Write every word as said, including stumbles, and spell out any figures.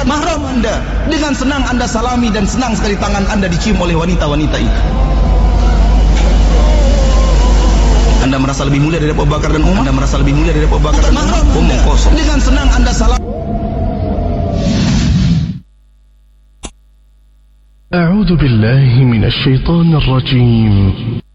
mahram anda. Dengan senang anda salami dan senang sekali tangan anda dicium oleh wanita-wanita itu. Anda merasa lebih mulia dari Abu Bakar dan Umar? Anda merasa lebih mulia dari Abu Bakar dan Umar? Omong kosong. Dengan senang anda salam. أعوذ بالله من الشيطان الرجيم